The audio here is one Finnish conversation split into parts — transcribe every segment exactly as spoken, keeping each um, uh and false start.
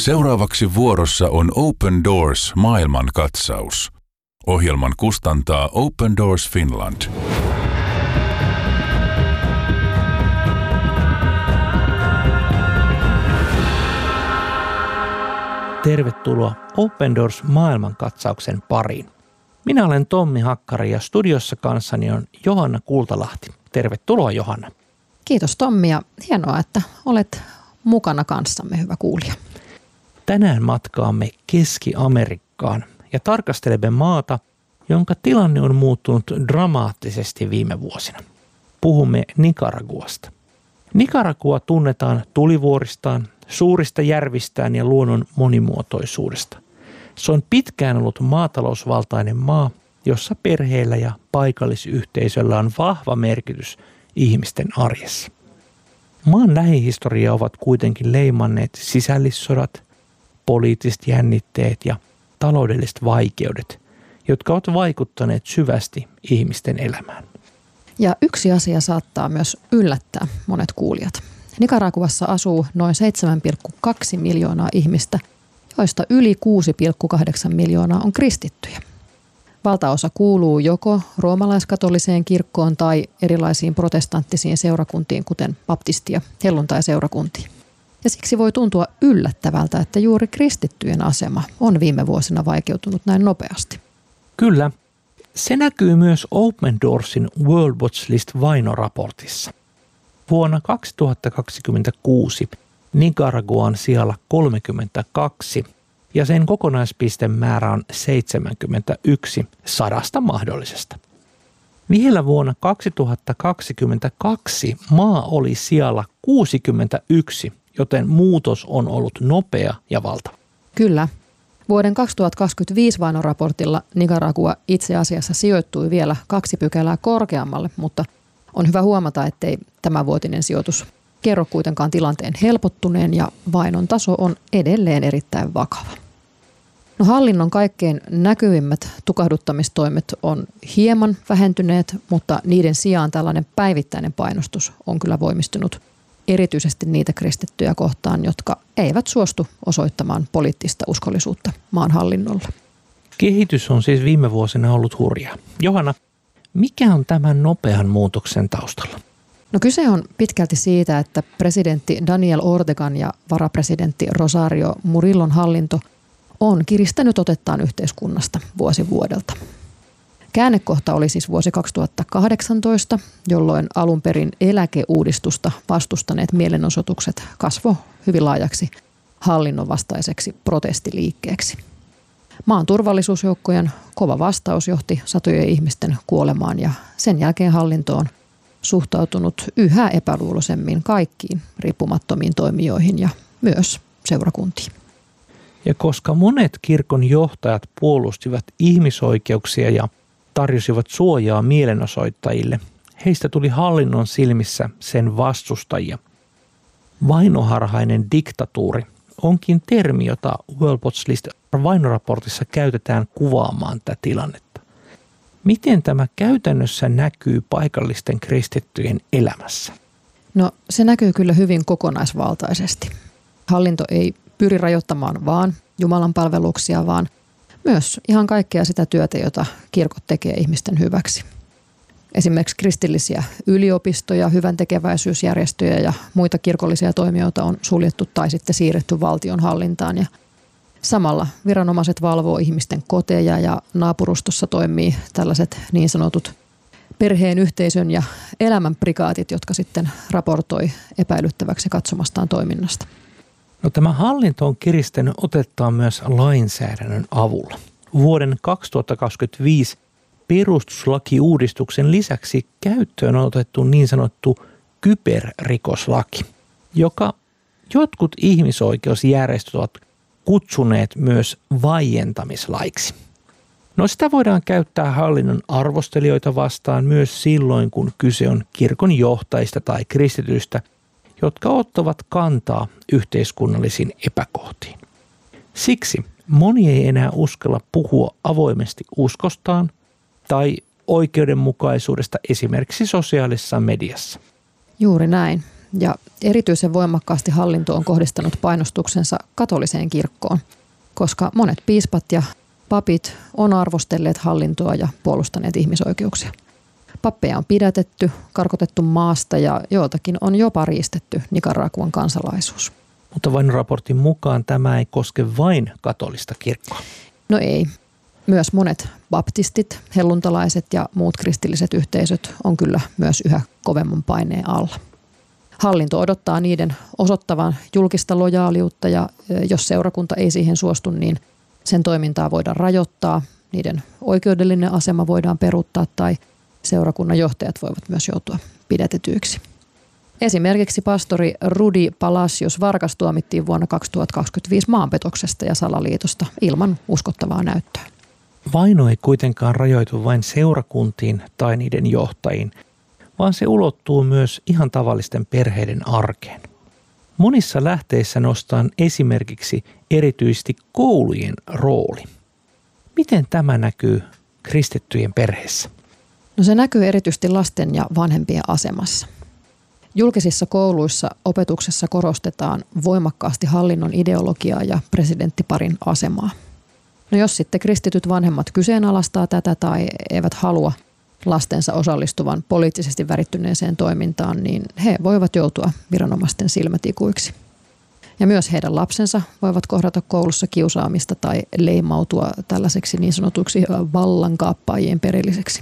Seuraavaksi vuorossa on Open Doors maailmankatsaus. Ohjelman kustantaa Open Doors Finland. Tervetuloa Open Doors maailmankatsauksen pariin. Minä olen Tommi Hakkari ja studiossa kanssani on Johanna Kultalahti. Tervetuloa Johanna. Kiitos Tommi ja hienoa, että olet mukana kanssamme, hyvä kuulija. Tänään matkaamme Keski-Amerikkaan ja tarkastelemme maata, jonka tilanne on muuttunut dramaattisesti viime vuosina. Puhumme Nicaraguasta. Nicaragua tunnetaan tulivuoristaan, suurista järvistään ja luonnon monimuotoisuudesta. Se on pitkään ollut maatalousvaltainen maa, jossa perheillä ja paikallisyhteisöllä on vahva merkitys ihmisten arjessa. Maan lähihistoria ovat kuitenkin leimanneet sisällissodat, poliittiset jännitteet ja taloudelliset vaikeudet, jotka ovat vaikuttaneet syvästi ihmisten elämään. Ja yksi asia saattaa myös yllättää monet kuulijat. Nicaraguassa asuu noin seitsemän pilkku kaksi miljoonaa ihmistä, joista yli kuusi pilkku kahdeksan miljoonaa on kristittyjä. Valtaosa kuuluu joko roomalaiskatoliseen kirkkoon tai erilaisiin protestanttisiin seurakuntiin, kuten baptisti- ja helluntai-seurakuntiin. Ja siksi voi tuntua yllättävältä, että juuri kristittyjen asema on viime vuosina vaikeutunut näin nopeasti. Kyllä. Se näkyy myös Open Doorsin World Watch List-vainoraportissa. Vuonna kaksituhattakaksikymmentäkuusi Nicaragua on sijalla kolmekymmentäkaksi ja sen kokonaispistemäärä on seitsemänkymmentäyksi sadasta mahdollisesta. Vielä vuonna kaksituhattakaksikymmentäkaksi maa oli sijalla kuusikymmentäyksi, joten muutos on ollut nopea ja valtava. Kyllä. Vuoden kaksituhattakaksikymmentäviisi vainoraportilla Nicaragua itse asiassa sijoittui vielä kaksi pykälää korkeammalle, mutta on hyvä huomata, ettei tämänvuotinen sijoitus kerro kuitenkaan tilanteen helpottuneen ja vainon taso on edelleen erittäin vakava. No, hallinnon kaikkein näkyvimmät tukahduttamistoimet on hieman vähentyneet, mutta niiden sijaan tällainen päivittäinen painostus on kyllä voimistunut erityisesti niitä kristittyjä kohtaan, jotka eivät suostu osoittamaan poliittista uskollisuutta maan hallinnolla. Kehitys on siis viime vuosina ollut hurjaa. Johanna, mikä on tämän nopean muutoksen taustalla? No, kyse on pitkälti siitä, että presidentti Daniel Ortegan ja varapresidentti Rosario Murillon hallinto on kiristänyt otettaan yhteiskunnasta vuosi vuodelta. Käännekohta oli siis vuosi kaksituhattakahdeksantoista, jolloin alun perin eläkeuudistusta vastustaneet mielenosoitukset kasvoi hyvin laajaksi hallinnon vastaiseksi protestiliikkeeksi. Maan turvallisuusjoukkojen kova vastaus johti satojen ihmisten kuolemaan ja sen jälkeen hallinto on suhtautunut yhä epäluuloisemmin kaikkiin riippumattomiin toimijoihin ja myös seurakuntiin. Ja koska monet kirkon johtajat puolustivat ihmisoikeuksia ja tarjosivat suojaa mielenosoittajille, heistä tuli hallinnon silmissä sen vastustajia. Vainoharhainen diktatuuri onkin termi, jota World Watch List vainoraportissa käytetään kuvaamaan tätä tilannetta. Miten tämä käytännössä näkyy paikallisten kristittyjen elämässä? No, se näkyy kyllä hyvin kokonaisvaltaisesti. Hallinto ei pyri rajoittamaan vaan Jumalan palveluksia, vaan myös ihan kaikkea sitä työtä, jota kirkot tekee ihmisten hyväksi. Esimerkiksi kristillisiä yliopistoja, hyväntekeväisyysjärjestöjä ja muita kirkollisia toimijoita on suljettu tai sitten siirretty valtion hallintaan. Ja samalla viranomaiset valvoo ihmisten koteja ja naapurustossa toimii tällaiset niin sanotut perheen, yhteisön ja elämän prikaatit, jotka sitten raportoi epäilyttäväksi katsomastaan toiminnasta. No, tämä hallinto on kiristänyt otettaan myös lainsäädännön avulla. Vuoden kaksituhattakaksikymmentäviisi perustuslakiuudistuksen lisäksi käyttöön on otettu niin sanottu kyberrikoslaki, joka jotkut ihmisoikeusjärjestöt ovat kutsuneet myös vaientamislaiksi. No, sitä voidaan käyttää hallinnon arvostelijoita vastaan myös silloin, kun kyse on kirkon johtajista tai kristityistä, jotka ottavat kantaa yhteiskunnallisiin epäkohtiin. Siksi moni ei enää uskalla puhua avoimesti uskostaan tai oikeudenmukaisuudesta esimerkiksi sosiaalisessa mediassa. Juuri näin. Ja erityisen voimakkaasti hallinto on kohdistanut painostuksensa katoliseen kirkkoon, koska monet piispat ja papit on arvostelleet hallintoa ja puolustaneet ihmisoikeuksia. Pappeja on pidätetty, karkotettu maasta ja joiltakin on jopa riistetty Nicaraguan kansalaisuus. Mutta vain raportin mukaan tämä ei koske vain katolista kirkkoa. No ei. Myös monet baptistit, helluntalaiset ja muut kristilliset yhteisöt on kyllä myös yhä kovemman paineen alla. Hallinto odottaa niiden osoittavan julkista lojaaliutta ja jos seurakunta ei siihen suostu, niin sen toimintaa voidaan rajoittaa, niiden oikeudellinen asema voidaan peruuttaa tai seurakunnan johtajat voivat myös joutua pidätetyiksi. Esimerkiksi pastori Rudy Palacios Vargas tuomittiin vuonna kaksituhattakaksikymmentäviisi maanpetoksesta ja salaliitosta ilman uskottavaa näyttöä. Vaino ei kuitenkaan rajoitu vain seurakuntiin tai niiden johtajiin, vaan se ulottuu myös ihan tavallisten perheiden arkeen. Monissa lähteissä nostaan esimerkiksi erityisesti koulujen rooli. Miten tämä näkyy kristittyjen perheessä? No se näkyy erityisesti lasten ja vanhempien asemassa. Julkisissa kouluissa opetuksessa korostetaan voimakkaasti hallinnon ideologiaa ja presidenttiparin asemaa. No jos sitten kristityt vanhemmat kyseenalaistaa tätä tai eivät halua lastensa osallistuvan poliittisesti värittyneeseen toimintaan, niin he voivat joutua viranomaisten silmätikuiksi. Ja myös heidän lapsensa voivat kohdata koulussa kiusaamista tai leimautua tällaiseksi niin sanotuiksi vallankaappaajien perilliseksi.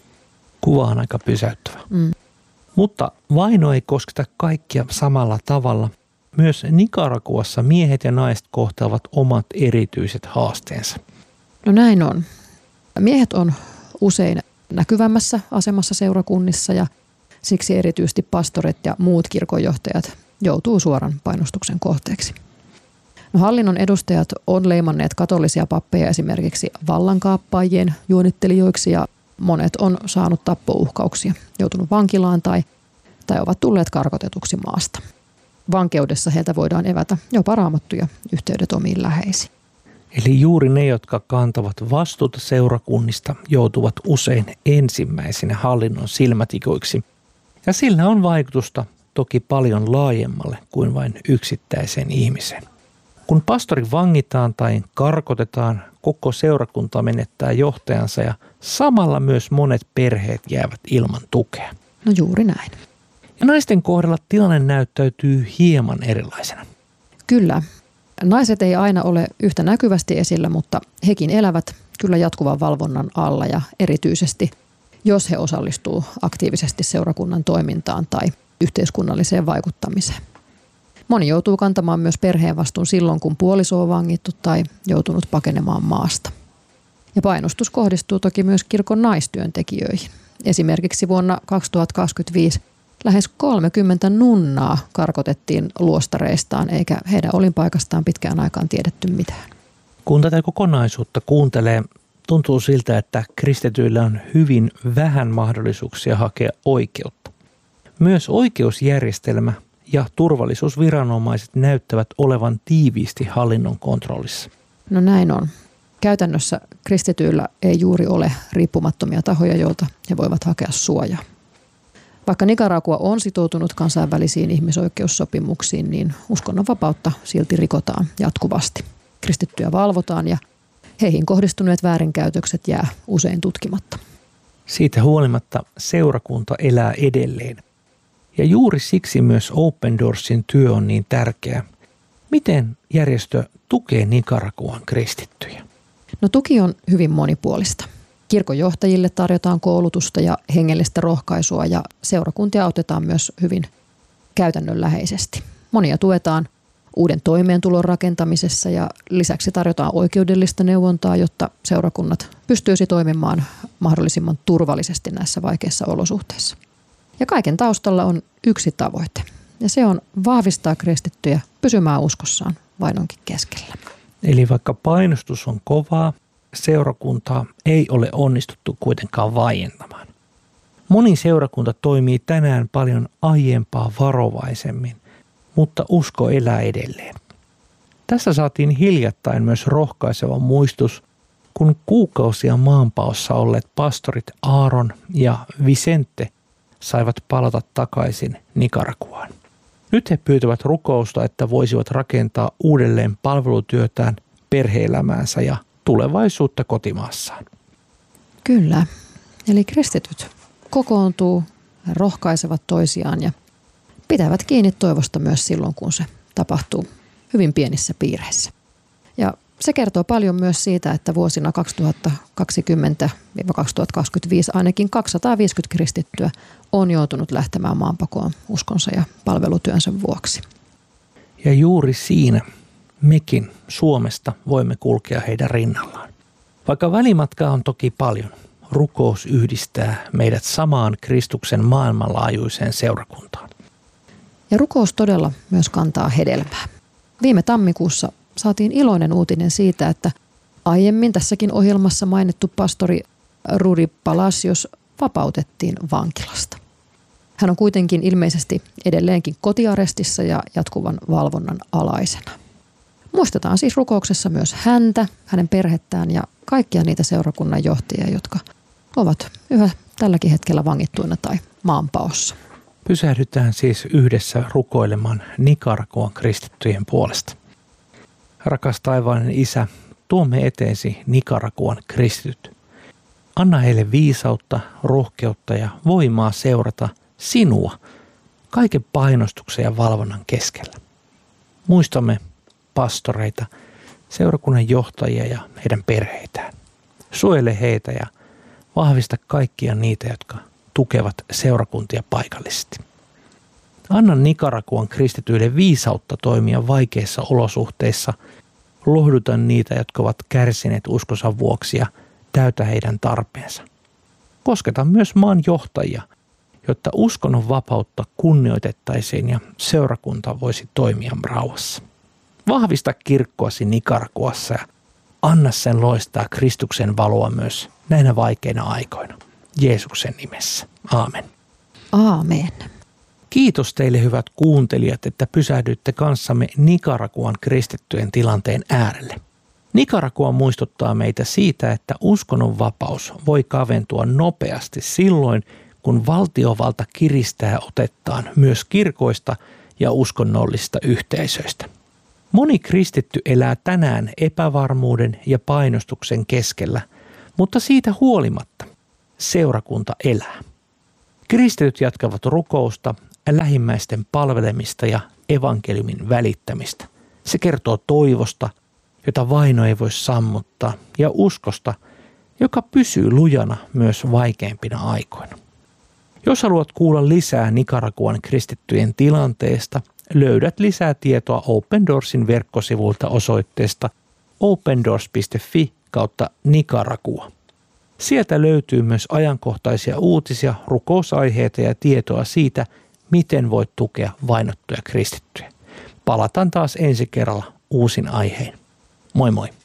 Kuva on aika pysäyttävä. Mm. Mutta vaino ei kosketa kaikkia samalla tavalla. Myös Nicaraguassa miehet ja naiset kohtaavat omat erityiset haasteensa. No näin on. Miehet on usein näkyvämmässä asemassa seurakunnissa ja siksi erityisesti pastorit ja muut kirkonjohtajat joutuu suoran painostuksen kohteeksi. No, hallinnon edustajat on leimanneet katolisia pappeja esimerkiksi vallankaappaajien juonittelijoiksi ja monet on saanut tappouhkauksia, joutunut vankilaan tai, tai ovat tulleet karkotetuksi maasta. Vankeudessa heiltä voidaan evätä jopa raamattuja yhteydet omiin läheisiin. Eli juuri ne, jotka kantavat vastuuta seurakunnista, joutuvat usein ensimmäisenä hallinnon silmätikoiksi. Ja sillä on vaikutusta toki paljon laajemmalle kuin vain yksittäiseen ihmiseen. Kun pastori vangitaan tai karkotetaan, koko seurakunta menettää johtajansa ja samalla myös monet perheet jäävät ilman tukea. No juuri näin. Ja naisten kohdalla tilanne näyttäytyy hieman erilaisena. Kyllä. Naiset ei aina ole yhtä näkyvästi esillä, mutta hekin elävät kyllä jatkuvan valvonnan alla ja erityisesti, jos he osallistuu aktiivisesti seurakunnan toimintaan tai yhteiskunnalliseen vaikuttamiseen. Moni joutuu kantamaan myös perheen vastuun silloin, kun puoliso on vangittu tai joutunut pakenemaan maasta. Ja painostus kohdistuu toki myös kirkon naistyöntekijöihin. Esimerkiksi vuonna kaksituhattakaksikymmentäviisi lähes kolmekymmentä nunnaa karkotettiin luostareistaan, eikä heidän olinpaikastaan pitkään aikaan tiedetty mitään. Kun tätä kokonaisuutta kuuntelee, tuntuu siltä, että kristityillä on hyvin vähän mahdollisuuksia hakea oikeutta. Myös oikeusjärjestelmä ja turvallisuusviranomaiset näyttävät olevan tiiviisti hallinnon kontrollissa. No näin on. Käytännössä kristityillä ei juuri ole riippumattomia tahoja, joilta he voivat hakea suojaa. Vaikka Nicaragua on sitoutunut kansainvälisiin ihmisoikeussopimuksiin, niin uskonnonvapautta silti rikotaan jatkuvasti. Kristittyjä valvotaan ja heihin kohdistuneet väärinkäytökset jää usein tutkimatta. Siitä huolimatta seurakunta elää edelleen. Ja juuri siksi myös Open Doorsin työ on niin tärkeä. Miten järjestö tukee Nicaraguan kristittyjä? No tuki on hyvin monipuolista. Kirkonjohtajille tarjotaan koulutusta ja hengellistä rohkaisua ja seurakuntia autetaan myös hyvin käytännönläheisesti. Monia tuetaan uuden toimeentulon rakentamisessa ja lisäksi tarjotaan oikeudellista neuvontaa, jotta seurakunnat pystyisi toimimaan mahdollisimman turvallisesti näissä vaikeissa olosuhteissa. Ja kaiken taustalla on yksi tavoite ja se on vahvistaa kristittyjä pysymään uskossaan vainonkin keskellä. Eli vaikka painostus on kovaa, seurakuntaa ei ole onnistuttu kuitenkaan vaientamaan. Moni seurakunta toimii tänään paljon aiempaa varovaisemmin, mutta usko elää edelleen. Tässä saatiin hiljattain myös rohkaiseva muistus, kun kuukausia maanpaossa olleet pastorit Aaron ja Vicente saivat palata takaisin Nicaraguaan. Nyt he pyytävät rukousta, että voisivat rakentaa uudelleen palvelutyötään, perhe-elämäänsä ja tulevaisuutta kotimaassaan. Kyllä. Eli kristityt kokoontuu, rohkaisevat toisiaan ja pitävät kiinni toivosta myös silloin, kun se tapahtuu hyvin pienissä piireissä. Ja se kertoo paljon myös siitä, että vuosina kaksituhattakaksikymmentä kaksituhattakaksikymmentäviisi ainakin kaksisataaviisikymmentä kristittyä on joutunut lähtemään maanpakoon uskonsa ja palvelutyönsä vuoksi. Ja juuri siinä mekin Suomesta voimme kulkea heidän rinnallaan. Vaikka välimatkaa on toki paljon, rukous yhdistää meidät samaan Kristuksen maailmanlaajuiseen seurakuntaan. Ja rukous todella myös kantaa hedelmää. Viime tammikuussa saatiin iloinen uutinen siitä, että aiemmin tässäkin ohjelmassa mainittu pastori Rudy Palacios vapautettiin vankilasta. Hän on kuitenkin ilmeisesti edelleenkin kotiarestissa ja jatkuvan valvonnan alaisena. Muistetaan siis rukouksessa myös häntä, hänen perhettään ja kaikkia niitä seurakunnan johtajia, jotka ovat yhä tälläkin hetkellä vangittuina tai maanpaossa. Pysähdytään siis yhdessä rukoilemaan Nicaraguan kristittyjen puolesta. Rakas taivaallinen Isä, tuomme eteesi Nicaraguan kristityt. Anna heille viisautta, rohkeutta ja voimaa seurata sinua kaiken painostuksen ja valvonnan keskellä. Muistamme pastoreita, seurakunnan johtajia ja heidän perheitään. Suojele heitä ja vahvista kaikkia niitä, jotka tukevat seurakuntia paikallisesti. Anna Nicaraguan kristityille viisautta toimia vaikeissa olosuhteissa. Lohduta niitä, jotka ovat kärsineet uskonsa vuoksi ja täytä heidän tarpeensa. Kosketa myös maan johtajia, jotta uskonnon vapautta kunnioitettaisiin ja seurakunta voisi toimia rauhassa. Vahvista kirkkoasi Nicaraguassa ja anna sen loistaa Kristuksen valoa myös näinä vaikeina aikoina. Jeesuksen nimessä. Aamen. Aamen. Kiitos teille hyvät kuuntelijat, että pysähdyitte kanssamme Nicaraguan kristittyjen tilanteen äärelle. Nicaragua muistuttaa meitä siitä, että uskonnon vapaus voi kaventua nopeasti silloin, kun valtiovalta kiristää otettaan myös kirkoista ja uskonnollisista yhteisöistä. Moni kristitty elää tänään epävarmuuden ja painostuksen keskellä, mutta siitä huolimatta seurakunta elää. Kristityt jatkavat rukousta, lähimmäisten palvelemista ja evankeliumin välittämistä. Se kertoo toivosta, jota vaino ei voi sammuttaa, ja uskosta, joka pysyy lujana myös vaikeimpina aikoina. Jos haluat kuulla lisää Nicaraguan kristittyjen tilanteesta, löydät lisää tietoa Open Doorsin verkkosivulta osoitteesta opendoors piste fi kautta Nicaragua. Sieltä löytyy myös ajankohtaisia uutisia, rukousaiheita ja tietoa siitä, miten voit tukea vainottuja kristittyjä. Palataan taas ensi kerralla uusin aiheen. Moi moi!